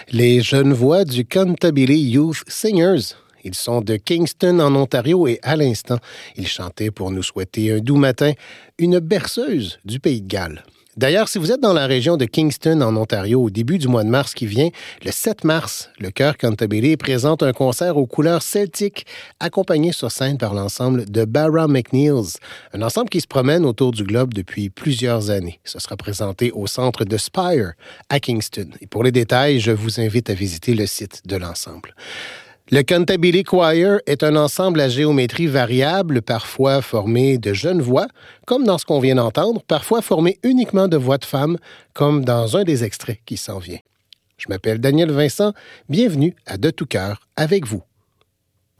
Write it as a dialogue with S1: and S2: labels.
S1: Les jeunes voix du Canterbury Youth Singers. Ils sont de Kingston en Ontario et à l'instant, ils chantaient pour nous souhaiter un doux matin, une berceuse du Pays de Galles. D'ailleurs, si vous êtes dans la région de Kingston en Ontario au début du mois de mars qui vient, le 7 mars, le chœur Canterbury présente un concert aux couleurs celtiques accompagné sur scène par l'ensemble de Barra McNeil's, un ensemble qui se promène autour du globe depuis plusieurs années. Ce sera présenté au centre de Spire à Kingston. Et pour les détails, je vous invite à visiter le site de l'ensemble. Le Canterbury Choir est un ensemble à géométrie variable, parfois formé de jeunes voix, comme dans ce qu'on vient d'entendre, parfois formé uniquement de voix de femmes, comme dans un des extraits qui s'en vient. Je m'appelle Daniel Vincent, bienvenue à De tout cœur avec vous.